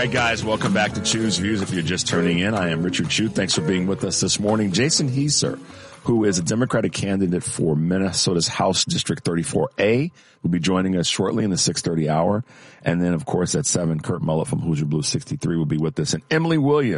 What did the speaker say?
right, guys, welcome back to Chew's Views. If you're just turning in, I am Richard Chew. Thanks for being with us this morning. Jason Heiser, who is a Democratic candidate for Minnesota's House District 34A, will be joining us shortly in the 6:30 hour. And then, of course, at 7, Kurt Mullett from Hoosier Blue 63 will be with us. And Emily Williams